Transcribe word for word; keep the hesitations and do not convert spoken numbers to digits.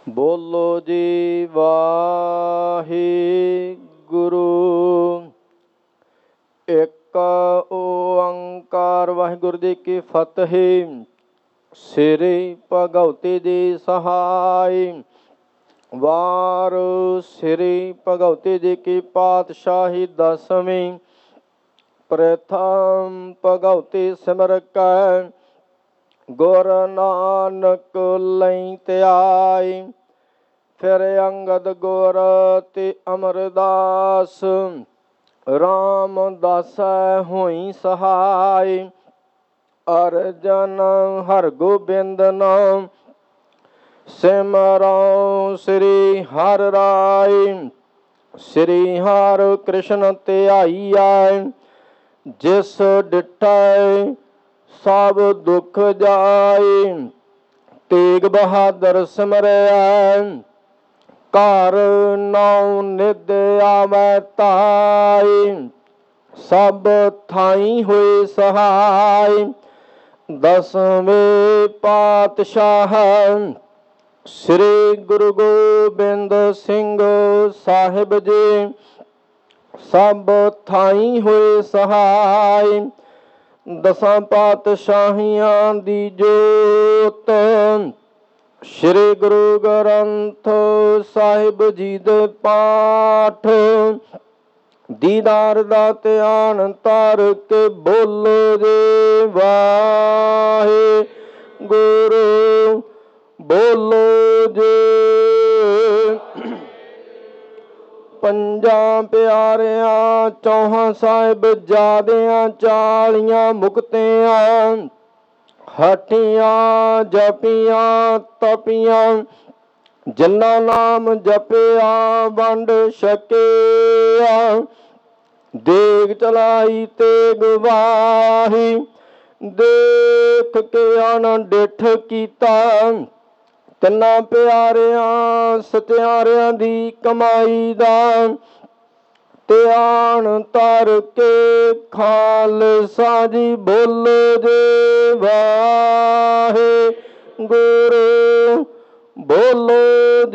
ਬੋਲੋ ਜੀ ਵਾਹਿਗੁਰੂ। ਇੱਕ ਓੰਕਾਰ ਵਾਹਿਗੁਰੂ ਜੀ ਕੀ ਫਤਿਹ। ਸ੍ਰੀ ਭਗਵਤੀ ਜੀ ਸਹਾਈ। ਵਾਰ ਸ੍ਰੀ ਭਗਵਤੀ ਜੀ ਕੀ ਪਾਤਸ਼ਾਹੀ ਦਸਵੀਂ। ਪ੍ਰਥਮ ਭਗਵਤੀ ਸਿਮਰ ਕੈ ਗੁਰ ਨਾਨਕ ਲਈ ਧਿਆਈ। ਫਿਰ ਅੰਗਦ ਗੁਰ ਤੇ ਅਮਰਦਾਸ ਰਾਮਦਾਸੈ ਹੋਈ ਸਹਾਈ। ਅਰਜਨ ਹਰਗੋਬਿੰਦ ਨਾਮ ਸਿਮਰਉ ਸ੍ਰੀ ਹਰਿ ਰਾਇ। ਸ੍ਰੀ ਹਰਿ ਕ੍ਰਿਸ਼ਨ ਧਿਆਈਐ ਜਿਸ ਡਿਠੈ ਸਭ ਦੁਖ ਜਾਇ। ਤੇਗ ਬਹਾਦਰ ਸਿਮਰੈ ਘਰ ਨੌ ਨਿਧ ਆਵੈ ਧਾਇ। ਸਭ ਥਾਈ ਹੋਏ ਸਹਾਈ। ਦਸਵੇਂ ਪਾਤਸ਼ਾਹ ਸ੍ਰੀ ਗੁਰੂ ਗੋਬਿੰਦ ਸਿੰਘ ਸਾਹਿਬ ਜੀ ਸਭ ਥਾਈ ਹੋਏ ਸਹਾਈ। ਦਸਾਂ ਪਾਤਸ਼ਾਹੀਆਂ ਦੀ ਜੋਤ ਸ੍ਰੀ ਗੁਰੂ ਗ੍ਰੰਥ ਸਾਹਿਬ ਜੀ ਦੇ ਪਾਠ ਦੀਦਾਰ ਦਾ ਧਿਆਨ ਧਰ ਕੇ ਬੋਲੋ ਜੀ ਵਾਹਿਗੁਰੂ। ਬੋਲੋ ਜੀ ਪੰਜਾਂ ਪਿਆਰਿਆਂ ਚੌਹਾਂ ਸਾਹਿਬਜ਼ਾਦਿਆਂ ਚਾਲੀਆਂ ਮੁਕਤਿਆਂ ਹਟੀਆਂ ਜਪੀਆਂ ਤਪੀਆਂ। ਜਿਨ੍ਹਾਂ ਨਾਮ ਜਪਿਆ ਵੰਡ ਛਕਿਆ। ਦੇਗ ਚਲਾਈ ਤੇਗ ਵਾਹੀ ਦੇਖ ਕੇ ਅਣਡਿੱਠ ਕੀਤਾ। ਤਿੰਨਾਂ ਪਿਆਰਿਆਂ ਸਤਿਆਰਿਆਂ ਦੀ ਕਮਾਈ ਦਾ ਧਿਆਨ ਧਰ ਕੇ ਖਾਲਸਾ ਜੀ ਬੋਲੋ ਜੀ ਵਾਹਿਗੁਰੂ। ਬੋਲੋ